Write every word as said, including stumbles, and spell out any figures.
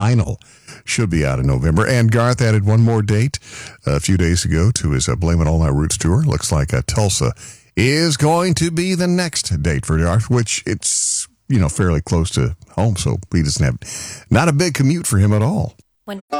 Vinyl should be out in November. And Garth added one more date a few days ago to his uh, Blame It All My Roots tour. Looks like uh, Tulsa is going to be the next date for Garth, which it's, you know, fairly close to home, so he doesn't have, not a big commute for him at all. When